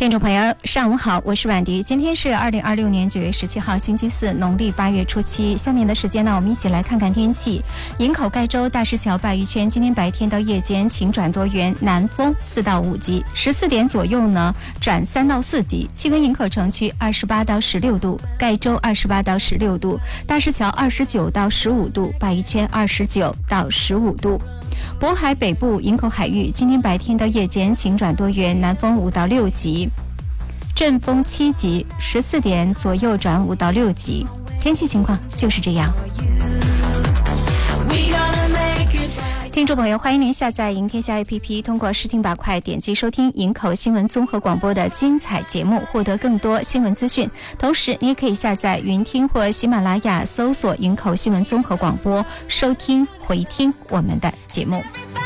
听众朋友上午好，我是婉迪。今天是2026年9月17号星期四，农历8月初7。下面的时间呢，我们一起来看看天气。营口盖州大石桥鲅鱼圈今天白天到夜间晴转多云，南风4到5级，14点左右呢转3到4级。气温营口城区28到16度，盖州28到16度，大石桥29到15度，鲅鱼圈29到15度。渤海北部营口海域今天白天到夜间晴转多云，南风5到6级，阵风7级，14点左右转5到6级。天气情况就是这样。听众朋友，欢迎您下载赢天下 APP， 通过视听板块点击收听营口新闻综合广播的精彩节目，获得更多新闻资讯。同时你也可以下载云听或喜马拉雅搜索营口新闻综合广播，收听回听我们的节目。